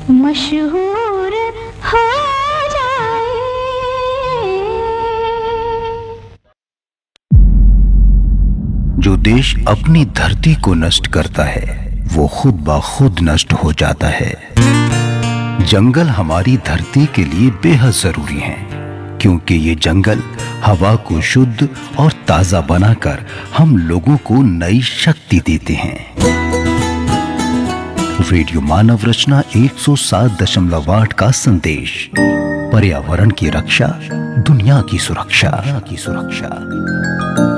मशहूर हो जाए। जो देश अपनी धरती को नष्ट करता है वो खुद ब खुद नष्ट हो जाता है। जंगल हमारी धरती के लिए बेहद जरूरी हैं, क्योंकि ये जंगल हवा को शुद्ध और ताजा बनाकर हम लोगों को नई शक्ति देते हैं। रेडियो मानव रचना 107.8 का संदेश, पर्यावरण की रक्षा, दुनिया की सुरक्षा।